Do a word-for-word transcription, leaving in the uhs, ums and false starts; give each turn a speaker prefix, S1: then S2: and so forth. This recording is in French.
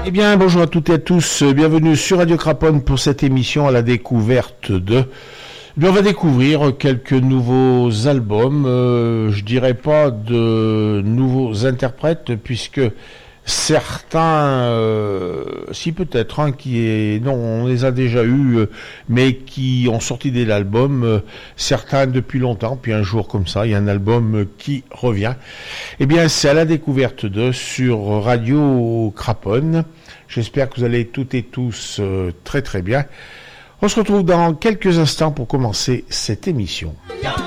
S1: Eh bien, bonjour à toutes et à tous. Bienvenue sur Radio Craponne pour cette émission à la découverte de... Eh bien, on va découvrir quelques nouveaux albums. Euh, je dirais pas de nouveaux interprètes, puisque certains, euh, si peut-être, hein, qui est, non, on les a déjà eus, euh, mais qui ont sorti des albums, euh, certains depuis longtemps, puis un jour comme ça, il y a un album euh, qui revient. Eh bien, c'est à la découverte de sur Radio Craponne. J'espère que vous allez toutes et tous euh, très très bien. On se retrouve dans quelques instants pour commencer cette émission.